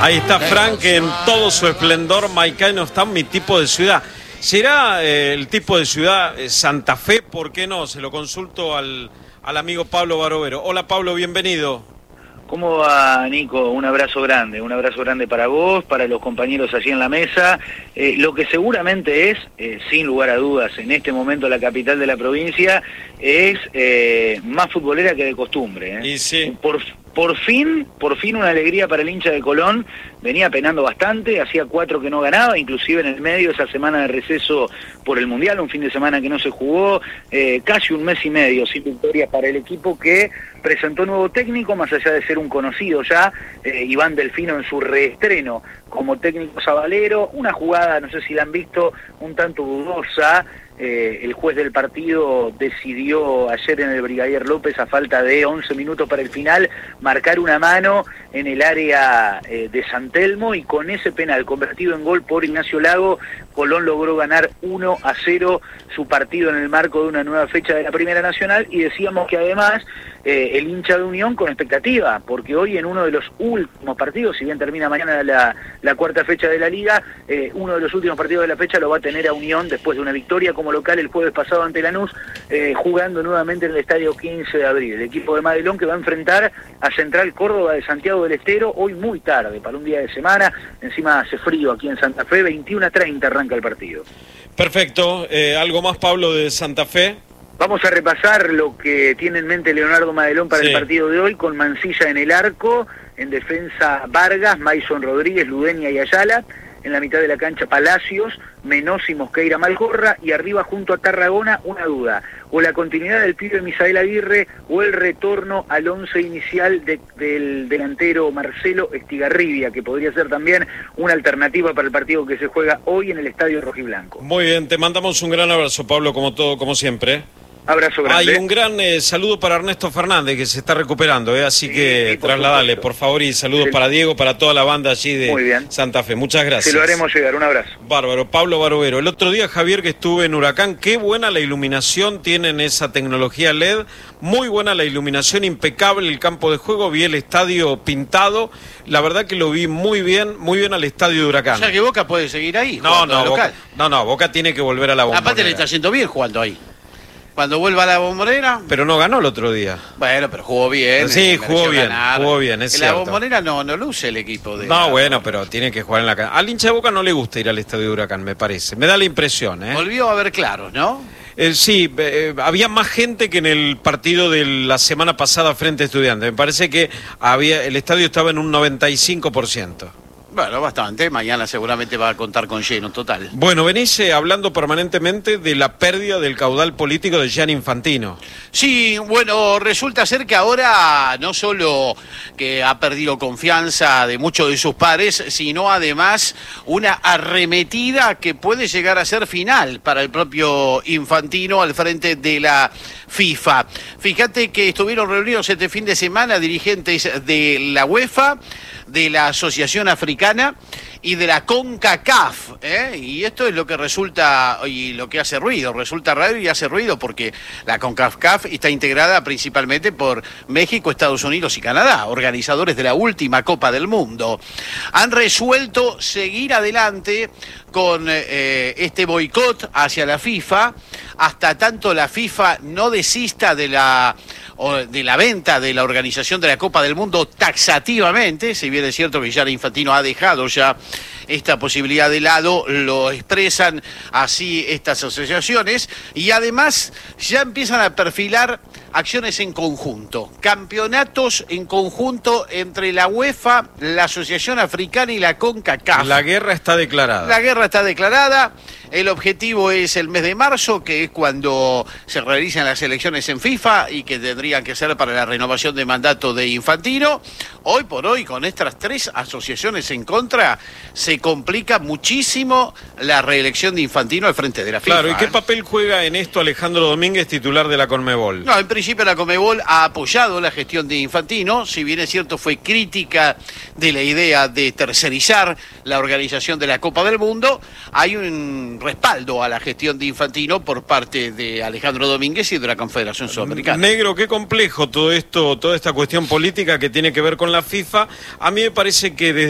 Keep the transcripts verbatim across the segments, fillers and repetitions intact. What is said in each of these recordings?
Ahí está Frank en todo su esplendor. Maicano está mi tipo de ciudad. ¿Será eh, el tipo de ciudad eh, Santa Fe? ¿Por qué no? Se lo consulto al, al amigo Pablo Barovero. Hola Pablo, bienvenido. ¿Cómo va, Nico? Un abrazo grande, un abrazo grande para vos, para los compañeros allí en la mesa. Eh, lo que seguramente es, eh, sin lugar a dudas, en este momento la capital de la provincia, es eh, más futbolera que de costumbre. ¿eh? Y sí. Por, por fin, por fin una alegría para el hincha de Colón. Venía penando bastante, hacía cuatro que no ganaba, inclusive en el medio esa semana de receso por el Mundial, un fin de semana que no se jugó, eh, casi un mes y medio sin victorias para el equipo que presentó nuevo técnico, más allá de ser un conocido ya, eh, Iván Delfino en su reestreno como técnico sabalero, una jugada, no sé si la han visto, un tanto dudosa. Eh, el juez del partido decidió ayer en el Brigadier López, a falta de once minutos para el final, marcar una mano en el área eh, de San Telmo, y con ese penal convertido en gol por Ignacio Lago, Colón logró ganar uno a cero su partido en el marco de una nueva fecha de la Primera Nacional. Y decíamos que además eh, el hincha de Unión con expectativa, porque hoy en uno de los últimos partidos, si bien termina mañana la, la cuarta fecha de la Liga, eh, uno de los últimos partidos de la fecha lo va a tener a Unión después de una victoria como local el jueves pasado ante Lanús, eh, jugando nuevamente en el estadio quince de abril. El equipo de Madelón que va a enfrentar a Central Córdoba de Santiago del Estero hoy muy tarde, para un día de semana. Encima hace frío aquí en Santa Fe, veintiuno a treinta arranca el partido. Perfecto. Eh, ¿Algo más, Pablo, de Santa Fe? Vamos a repasar lo que tiene en mente Leonardo Madelón para sí. el partido de hoy, con Mancilla en el arco, en defensa Vargas, Maison Rodríguez, Ludenia y Ayala, en la mitad de la cancha Palacios, Menossi, Mosqueira, Malcorra, y arriba junto a Tarragona una duda, o la continuidad del pibe Misael Aguirre o el retorno al once inicial de, del delantero Marcelo Estigarribia, que podría ser también una alternativa para el partido que se juega hoy en el Estadio Rojiblanco. Muy bien, te mandamos un gran abrazo, Pablo, como todo, como siempre. Abrazo grande. Hay un gran eh, saludo para Ernesto Fernández, que se está recuperando, eh, así sí, que sí, por trasladale, supuesto. Por favor, y saludos sí. para Diego, para toda la banda allí de Santa Fe. Muchas gracias. Se lo haremos llegar, un abrazo. Bárbaro. Pablo Barovero. El otro día, Javier, que estuve en Huracán, qué buena la iluminación, tienen esa tecnología L E D, muy buena la iluminación, impecable el campo de juego, vi el estadio pintado, la verdad que lo vi muy bien, muy bien al estadio de Huracán. O sea que Boca puede seguir ahí. No, no, Boca, no, no, Boca tiene que volver a la Bombonera. Aparte le está haciendo bien jugando ahí. Cuando vuelva a la Bombonera... Pero no ganó el otro día. Bueno, pero jugó bien. Sí, jugó bien, ganar. jugó bien, es en cierto. La Bombonera no, no luce el equipo de... No, la... bueno, pero tiene que jugar en la cancha. Al hincha de Boca no le gusta ir al estadio de Huracán, me parece. Me da la impresión, ¿eh? Volvió a haber claros, ¿no? Eh, sí, eh, había más gente que en el partido de la semana pasada frente a Estudiantes. Me parece que había el estadio estaba en un noventa y cinco por ciento. Bueno, bastante. Mañana seguramente va a contar con lleno total. Bueno, venís eh, hablando permanentemente de la pérdida del caudal político de Gianni Infantino. Sí, bueno, resulta ser que ahora no solo que ha perdido confianza de muchos de sus pares, sino además una arremetida que puede llegar a ser final para el propio Infantino al frente de la FIFA. Fíjate que estuvieron reunidos este fin de semana dirigentes de la UEFA, de la Asociación Africana y de la CONCACAF, ¿eh? Y esto es lo que resulta, y lo que hace ruido, resulta raro y hace ruido porque la CONCACAF está integrada principalmente por México, Estados Unidos y Canadá, organizadores de la última Copa del Mundo. Han resuelto seguir adelante con eh, este boicot hacia la FIFA, hasta tanto la FIFA no desista de la... de la venta de la organización de la Copa del Mundo taxativamente. Si bien es cierto que Gianni Infantino ha dejado ya esta posibilidad de lado, lo expresan así estas asociaciones, y además ya empiezan a perfilar acciones en conjunto, campeonatos en conjunto entre la UEFA, la Asociación Africana y la CONCACAF. La guerra está declarada. La guerra está declarada. El objetivo es el mes de marzo, que es cuando se realizan las elecciones en FIFA y que tendrían que ser para la renovación de mandato de Infantino. Hoy por hoy, con estas tres asociaciones en contra, se complica muchísimo la reelección de Infantino al frente de la FIFA. Claro, ¿y qué ¿eh? papel juega en esto Alejandro Domínguez, titular de la Conmebol? No, en principio la Conmebol ha apoyado la gestión de Infantino, si bien es cierto fue crítica de la idea de tercerizar la organización de la Copa del Mundo. Hay un respaldo a la gestión de Infantino por parte de Alejandro Domínguez y de la Confederación Sudamericana. Negro, qué complejo todo esto, toda esta cuestión política que tiene que ver con la FIFA. A mí me parece que desde el punto de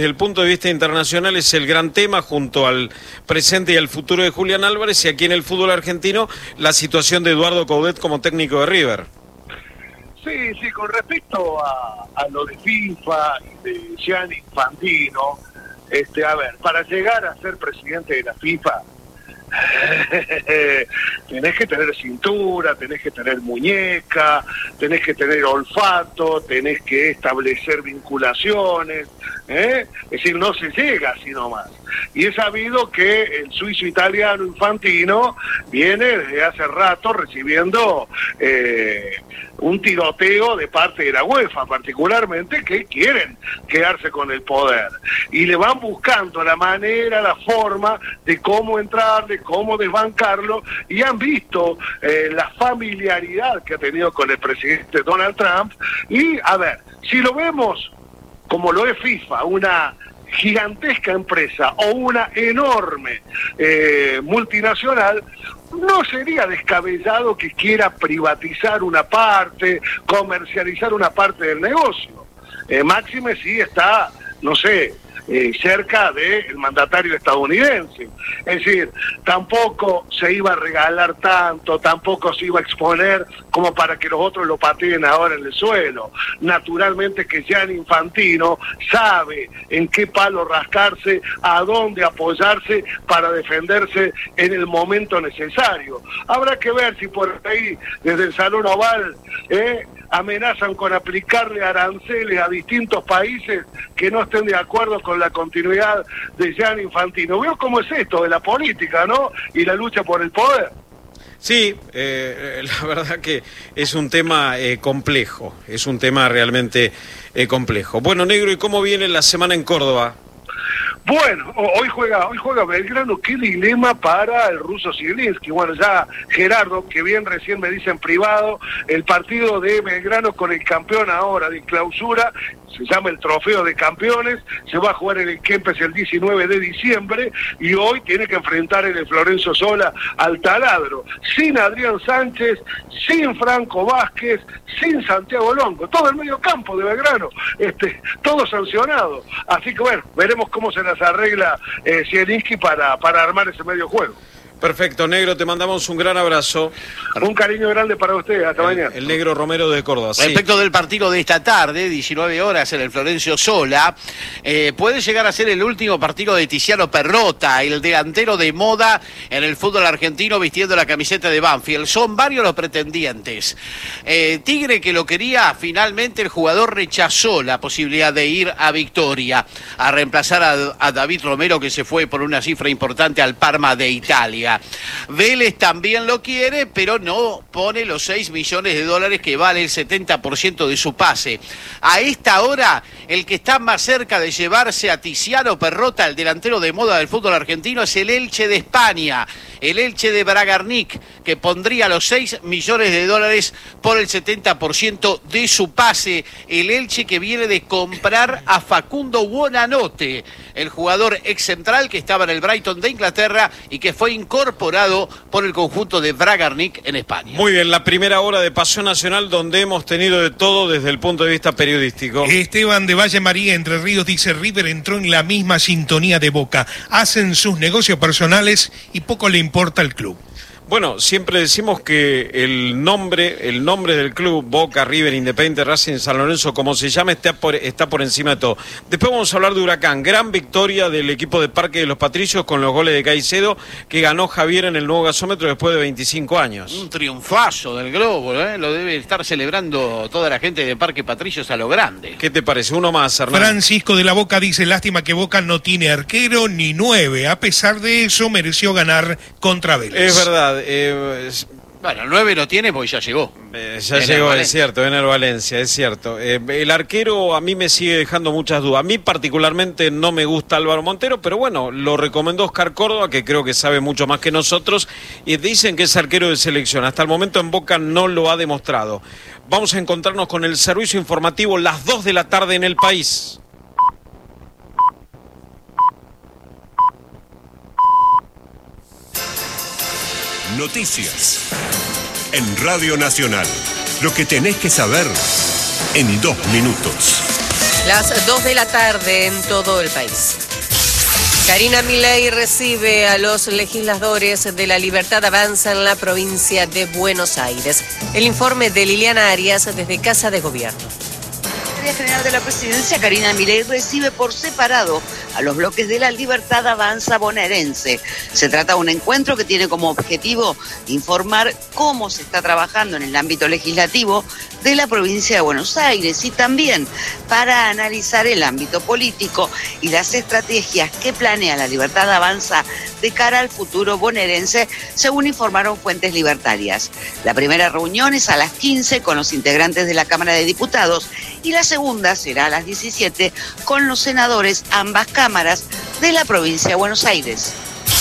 punto de vista internacional es el gran tema junto al presente y al futuro de Julián Álvarez, y aquí en el fútbol argentino la situación de Eduardo Coudet como técnico de River. Sí, sí, con respecto a, a lo de FIFA y de Gianni Infantino, este, a ver, para llegar a ser presidente de la FIFA, tenés que tener cintura, tenés que tener muñeca, tenés que tener olfato, tenés que establecer vinculaciones, ¿eh? Es decir, no se llega así nomás. Y he sabido que el suizo italiano Infantino viene desde hace rato recibiendo eh, un tiroteo de parte de la UEFA, particularmente, que quieren quedarse con el poder. Y le van buscando la manera, la forma de cómo entrar, de cómo desbancarlo, y han visto eh, la familiaridad que ha tenido con el presidente Donald Trump. Y, a ver, si lo vemos como lo es FIFA, una gigantesca empresa o una enorme eh, multinacional, no sería descabellado que quiera privatizar una parte, comercializar una parte del negocio. Eh, máxime sí está, no sé, eh, cerca del mandatario estadounidense. Es decir, tampoco se iba a regalar tanto, tampoco se iba a exponer como para que los otros lo pateen ahora en el suelo. Naturalmente que Gianni Infantino sabe en qué palo rascarse, a dónde apoyarse para defenderse en el momento necesario. Habrá que ver si por ahí, desde el Salón Oval, eh, amenazan con aplicarle aranceles a distintos países que no estén de acuerdo con la continuidad de Gianni Infantino. Veo cómo es esto de la política, ¿no? Y la lucha por el poder. Sí, eh, la verdad que es un tema eh, complejo, es un tema realmente eh, complejo. Bueno, Negro, ¿y cómo viene la semana en Córdoba? Bueno, hoy juega hoy juega Belgrano. Qué dilema para el ruso Zielinski. Bueno, ya Gerardo, que bien recién me dice en privado, el partido de Belgrano con el campeón ahora de clausura, se llama el Trofeo de Campeones, se va a jugar en el Kempes el diecinueve de diciembre, y hoy tiene que enfrentar en el Florencio Sola al Taladro, sin Adrián Sánchez, sin Franco Vázquez, sin Santiago Longo, todo el medio campo de Belgrano, este, todo sancionado. Así que bueno, veremos cómo se las arregla eh, Zielinski para, para armar ese medio juego. Perfecto, Negro, te mandamos un gran abrazo. Un cariño grande para usted, hasta el, mañana. El Negro Romero de Córdoba. Sí. Respecto del partido de esta tarde, diecinueve horas en el Florencio Sola, eh, puede llegar a ser el último partido de Tiziano Perrota, el delantero de moda en el fútbol argentino vistiendo la camiseta de Banfield. Son varios los pretendientes. Eh, Tigre, que lo quería, finalmente el jugador rechazó la posibilidad de ir a Victoria, a reemplazar a, a David Romero, que se fue por una cifra importante al Parma de Italia. Vélez también lo quiere, pero no pone los seis millones de dólares que vale el setenta por ciento de su pase. A esta hora, el que está más cerca de llevarse a Tiziano Perrota, el delantero de moda del fútbol argentino, es el Elche de España, el Elche de Bragarnik, que pondría los seis millones de dólares por el setenta por ciento de su pase. El Elche, que viene de comprar a Facundo Buonanotte, el jugador ex central que estaba en el Brighton de Inglaterra y que fue incorporado por el conjunto de Bragarnik en España. Muy bien, la primera hora de Pasión Nacional, donde hemos tenido de todo desde el punto de vista periodístico. Esteban de Valle María, Entre Ríos, dice: River entró en la misma sintonía de Boca. Hacen sus negocios personales y poco le importa el club. Bueno, siempre decimos que el nombre, el nombre del club, Boca, River, Independiente, Racing, San Lorenzo, como se llama, está por, está por encima de todo. Después vamos a hablar de Huracán. Gran victoria del equipo de Parque de los Patricios con los goles de Caicedo, que ganó Javier en el nuevo gasómetro después de veinticinco años. Un triunfazo del Globo, ¿eh? Lo debe estar celebrando toda la gente de Parque Patricios a lo grande. ¿Qué te parece? Uno más, Hernán. Francisco de la Boca dice: lástima que Boca no tiene arquero ni nueve. A pesar de eso, mereció ganar contra Vélez. Es verdad. Eh, bueno, el nueve no tiene porque ya llegó. Eh, ya llegó, es cierto, en el Valencia, es cierto. Eh, el arquero a mí me sigue dejando muchas dudas. A mí particularmente no me gusta Álvaro Montero, pero bueno, lo recomendó Oscar Córdoba, que creo que sabe mucho más que nosotros, y dicen que es arquero de selección. Hasta el momento en Boca no lo ha demostrado. Vamos a encontrarnos con el servicio informativo las dos de la tarde en El País. Noticias en Radio Nacional. Lo que tenés que saber en dos minutos. Las dos de la tarde en todo el país. Karina Milei recibe a los legisladores de La Libertad Avanza en la provincia de Buenos Aires. El informe de Liliana Arias desde Casa de Gobierno. La Secretaria General de la Presidencia, Karina Milei, recibe por separado a los bloques de La Libertad Avanza bonaerense. Se trata de un encuentro que tiene como objetivo informar cómo se está trabajando en el ámbito legislativo de la provincia de Buenos Aires y también para analizar el ámbito político y las estrategias que planea La Libertad Avanza de cara al futuro bonaerense, según informaron fuentes libertarias. La primera reunión es a las quince con los integrantes de la Cámara de Diputados y la segunda será a las diecisiete con los senadores, ambas cámaras de la provincia de Buenos Aires.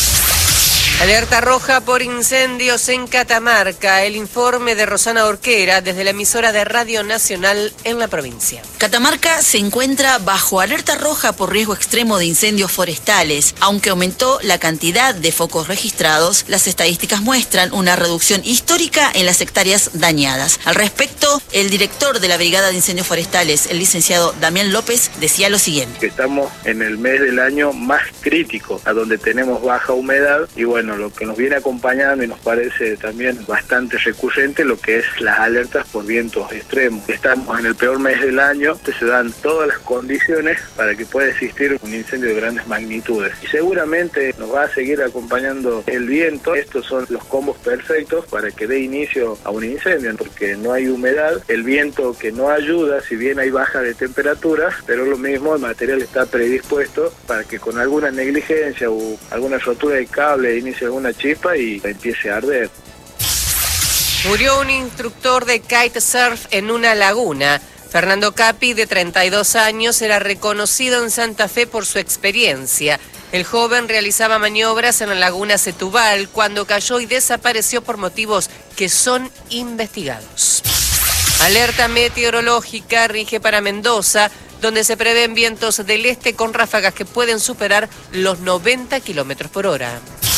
Alerta roja por incendios en Catamarca. El informe de Rosana Orquera desde la emisora de Radio Nacional en la provincia. Catamarca se encuentra bajo alerta roja por riesgo extremo de incendios forestales. Aunque aumentó la cantidad de focos registrados, las estadísticas muestran una reducción histórica en las hectáreas dañadas. Al respecto, el director de la Brigada de Incendios Forestales, el licenciado Damián López, decía lo siguiente. Estamos en el mes del año más crítico, a donde tenemos baja humedad y bueno, lo que nos viene acompañando y nos parece también bastante recurrente lo que es las alertas por vientos extremos. Estamos en el peor mes del año, se dan todas las condiciones para que pueda existir un incendio de grandes magnitudes. Y seguramente nos va a seguir acompañando el viento. Estos son los combos perfectos para que dé inicio a un incendio, porque no hay humedad, el viento que no ayuda, si bien hay baja de temperaturas, pero lo mismo, el material está predispuesto para que con alguna negligencia o alguna rotura de cable inicie alguna chispa y empiece a arder. Murió un instructor de kitesurf en una laguna. Fernando Capi, de treinta y dos años, era reconocido en Santa Fe por su experiencia. El joven realizaba maniobras en la laguna Setúbal cuando cayó y desapareció por motivos que son investigados. Alerta meteorológica rige para Mendoza, donde se prevén vientos del este con ráfagas que pueden superar los noventa kilómetros por hora.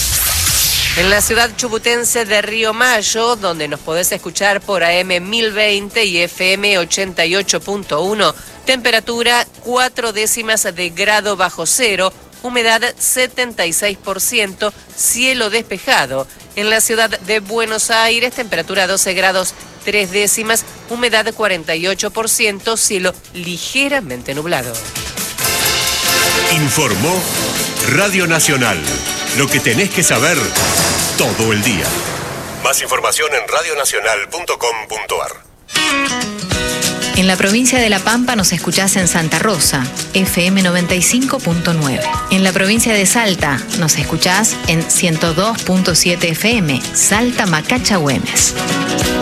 En la ciudad chubutense de Río Mayo, donde nos podés escuchar por A M mil veinte y F M ochenta y ocho punto uno, temperatura cuatro décimas de grado bajo cero, humedad setenta y seis por ciento, cielo despejado. En la ciudad de Buenos Aires, temperatura doce grados tres décimas, humedad cuarenta y ocho por ciento, cielo ligeramente nublado. Informó Radio Nacional. Lo que tenés que saber todo el día. Más información en radio nacional punto com punto a r. En la provincia de La Pampa nos escuchás en Santa Rosa, F M noventa y cinco punto nueve. En la provincia de Salta nos escuchás en ciento dos punto siete F M, Salta Macacha Güemes.